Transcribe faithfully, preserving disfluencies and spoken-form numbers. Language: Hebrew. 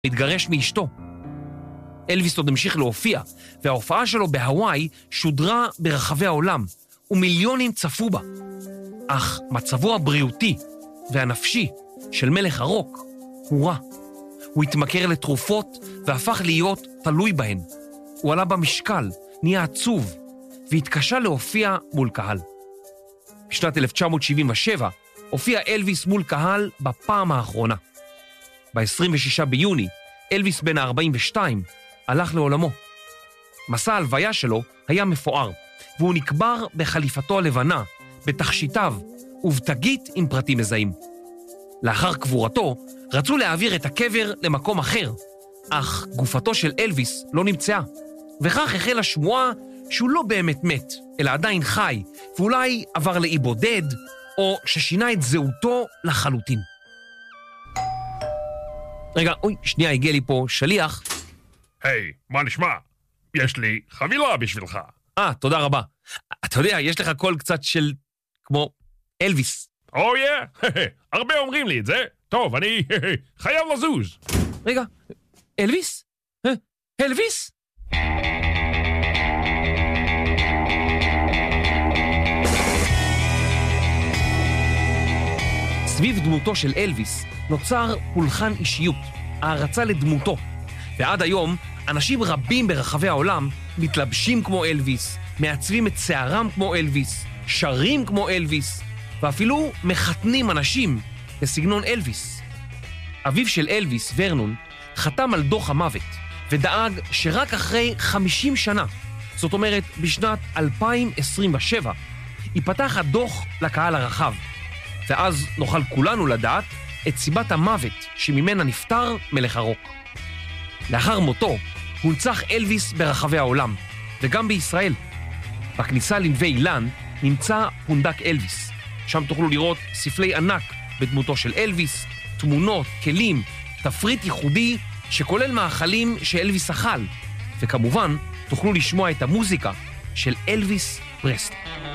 התגרש מאשתו. אלוויס עוד המשיך להופיע, וההופעה שלו בהוואי שודרה ברחבי העולם, ומיליונים צפו בה. אך מצבו הבריאותי והנפשי של מלך הרוק הוא רע. הוא התמכר לתרופות והפך להיות תלוי בהן. הוא עלה במשקל, נהיה עצוב, והתקשה להופיע מול קהל. בשנת אלף תשע מאות שבעים ושבע הופיע אלוויס מול קהל בפעם האחרונה. ב-עשרים ושישה ביוני, אלוויס בן ה-ארבעים ושתיים הלך לעולמו. מסע ההלוויה שלו היה מפואר, והוא נקבר בחליפתו הלבנה, בתכשיטיו ובתגית עם פרטים מזהים. לאחר קבורתו רצו להעביר את הקבר למקום אחר, אך גופתו של אלוויס לא נמצאה, וכך החלה שמועה שהוא לא באמת מת, אלא עדיין חי, ואולי עבר לאי בודד, או ששינה את זהותו לחלוטין. רגע, אוי, שנייה, הגיע לי פה שליח. היי, מה נשמע? יש לי חבילה בשבילך. אה, תודה רבה. אתה יודע, יש לך קול קצת של כמו אלוויס. או יא, הרבה אומרים לי את זה. טוב, אני חייב לזוז. רגע, אלוויס? אלוויס? סביב דמותו של אלוויס נוצר פולחן אישיות, הערצה לדמותו. ועד היום, אנשים רבים ברחבי העולם מתלבשים כמו אלוויס, מעצבים את שערם כמו אלוויס, שרים כמו אלוויס, ואפילו מחתנים אנשים בסגנון אלוויס. אביו של אלוויס, ורנון, חתם על דוח המוות, ודאג שרק אחרי חמישים שנה, זאת אומרת בשנת אלפיים עשרים ושבע, ייפתח הדוח לקהל הרחב, ואז נוכל כולנו לדעת את סיבת המוות שממנה נפטר מלך הרוק. לאחר מותו הונצח אלוויס ברחבי העולם, וגם בישראל. בכניסה לנווה אילן נמצא פונדק אלוויס. שם תוכלו לראות ספלי ענק בדמותו של אלוויס, תמונות, כלים, תפריט ייחודי שכולל מאכלים שאלוויס אכל, וכמובן תוכלו לשמוע את המוזיקה של אלוויס פרסלי.